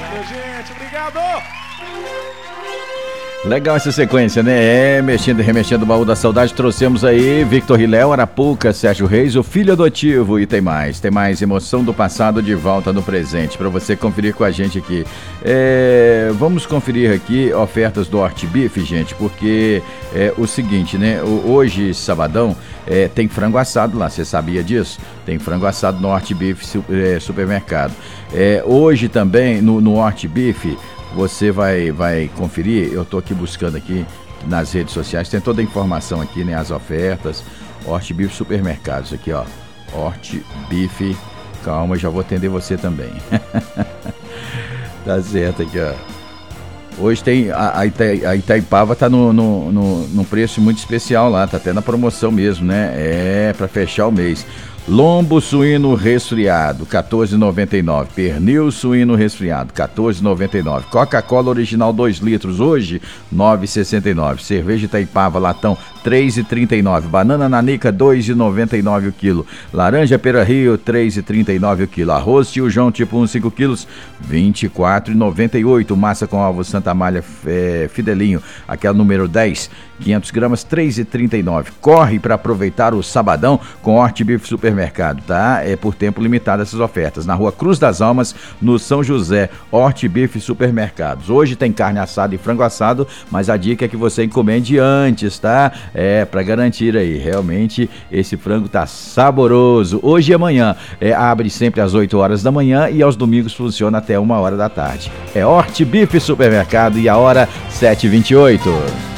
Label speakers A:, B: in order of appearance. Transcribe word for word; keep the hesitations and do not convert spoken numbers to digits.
A: Valeu, gente. Obrigado.
B: Legal essa sequência, né? É, mexendo e remexendo o baú da saudade, trouxemos aí Victor Riléu, Arapuca, Sérgio Reis, o filho adotivo, e tem mais, tem mais emoção do passado de volta no presente, para você conferir com a gente aqui. É, vamos conferir aqui ofertas do Hortbeef, gente, porque é o seguinte, né? Hoje, sabadão, é, tem frango assado lá, você sabia disso? Tem frango assado no Hortbeef é, supermercado. É, hoje também, no, no Hortbeef, você vai, vai conferir, eu tô aqui buscando aqui nas redes sociais, tem toda a informação aqui, né, as ofertas, Hortbeef Supermercados, aqui ó, Hortbeef, calma, já vou atender você também. Tá certo aqui ó. Hoje tem, a, a, Ita, a Itaipava tá no, no, no, no preço muito especial lá, tá até na promoção mesmo, né, é pra fechar o mês. Lombo suíno resfriado, quatorze reais e noventa e nove centavos. Pernil suíno resfriado, quatorze reais e noventa e nove centavos. Coca-Cola original dois litros, hoje, nove reais e sessenta e nove centavos. Cerveja Itaipava latão, três reais e trinta e nove centavos. Banana nanica, dois reais e noventa e nove centavos o quilo. Laranja Pera Rio, três reais e trinta e nove centavos o quilo. Arroz Tio João tipo um, cinco quilos, vinte e quatro reais e noventa e oito centavos. Massa com ovo Santa Malha é, Fidelinho, aquela número dez, quinhentas gramas, três reais e trinta e nove centavos. Corre para aproveitar o sabadão com Hortbeef Supermercado, tá? É por tempo limitado essas ofertas. Na rua Cruz das Almas, no São José, Hortbeef Supermercados. Hoje tem carne assada e frango assado, mas a dica é que você encomende antes, tá? É, para garantir aí, realmente esse frango tá saboroso. Hoje e amanhã, é, abre sempre às oito horas da manhã e aos domingos funciona até uma hora da tarde. É Hortbeef Supermercado e a hora sete e vinte e oito.